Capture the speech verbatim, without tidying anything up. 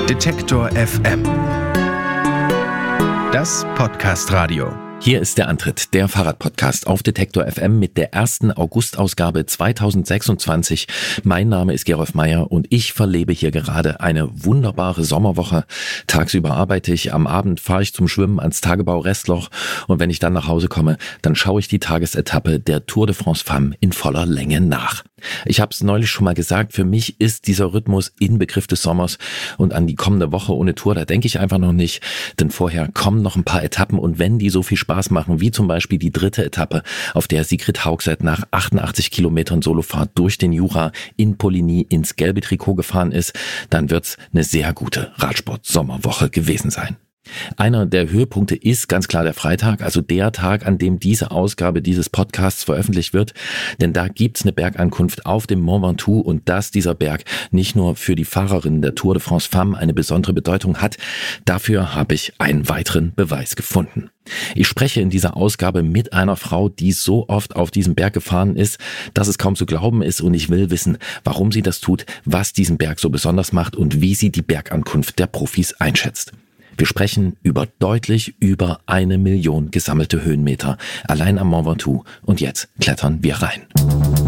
Detektor F M. Das Podcast-Radio. Hier ist der Antritt, der Fahrradpodcast auf Detektor F M mit der ersten August-Ausgabe zweitausendsechsundzwanzig. Mein Name ist Gerolf Meyer und ich verlebe hier gerade eine wunderbare Sommerwoche. Tagsüber arbeite ich, am Abend fahre ich zum Schwimmen ans Tagebau-Restloch und wenn ich dann nach Hause komme, dann schaue ich die Tagesetappe der Tour de France Femme in voller Länge nach. Ich habe es neulich schon mal gesagt, für mich ist dieser Rhythmus Inbegriff des Sommers und an die kommende Woche ohne Tour, da denke ich einfach noch nicht, denn vorher kommen noch ein paar Etappen und wenn die so viel Spaß machen, wie zum Beispiel die dritte Etappe, auf der Sigrid Haugset nach achtundachtzig Kilometern Solofahrt durch den Jura in Poligny ins gelbe Trikot gefahren ist, dann wird's eine sehr gute Radsport-Sommerwoche gewesen sein. Einer der Höhepunkte ist ganz klar der Freitag, also der Tag, an dem diese Ausgabe dieses Podcasts veröffentlicht wird, denn da gibt's eine Bergankunft auf dem Mont Ventoux und dass dieser Berg nicht nur für die Fahrerinnen der Tour de France Femme eine besondere Bedeutung hat, dafür habe ich einen weiteren Beweis gefunden. Ich spreche in dieser Ausgabe mit einer Frau, die so oft auf diesem Berg gefahren ist, dass es kaum zu glauben ist und ich will wissen, warum sie das tut, was diesen Berg so besonders macht und wie sie die Bergankunft der Profis einschätzt. Wir sprechen über deutlich über eine Million gesammelte Höhenmeter, allein am Mont Ventoux. Und jetzt klettern wir rein.